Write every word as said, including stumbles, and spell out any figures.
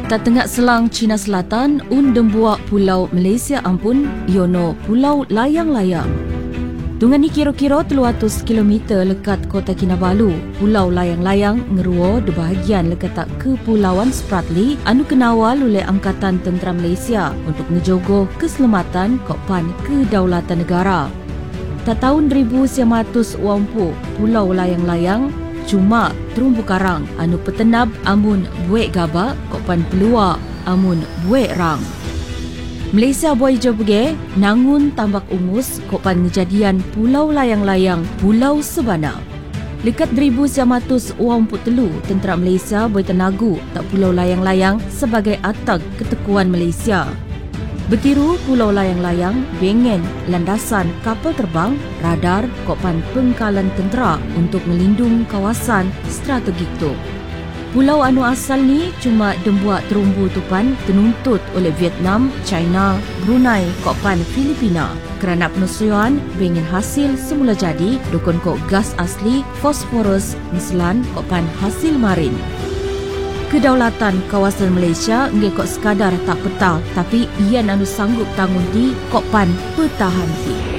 Tak tengah selang China Selatan, un dembuak pulau Malaysia ampun, iono pulau layang-layang. Tungan ni kira-kira tiga ratus kilometer lekat kota Kinabalu. Pulau layang-layang ngeruo di bahagian lekat tak Kepulauan Spratly anu kenawal oleh Angkatan Tentera Malaysia untuk ngejogo keselamatan kokpan kedaulatan negara. Tak tahun seribu sembilan ratus wampu, pulau layang-layang cuma terumbu karang anu petenab amun buek gabak kokpan peluar amun buek rang. Malaysia buai jo bege nangun tambak ungus kokpan ngejadian pulau layang-layang Pulau Sebana. Lekat seribu sembilan ratus wampu telu, tentera Malaysia buai tenagu tak pulau layang-layang sebagai atag ketekuan Malaysia. Bertiru pulau layang-layang bengen landasan kapal terbang, radar, kokpan pengkalan tentera untuk melindung kawasan strategik tu. Pulau anu asal ni cuma dembuak terumbu tupan tenuntut oleh Vietnam, China, Brunei, kokpan Filipina kerana penusuan bengen hasil semula jadi dukun kok gas asli fosforus mislan kokpan hasil marin. Kedaulatan kawasan Malaysia ngekok sekadar tak peta tapi ian anu sanggup tanggung di kokpan pertahan ti.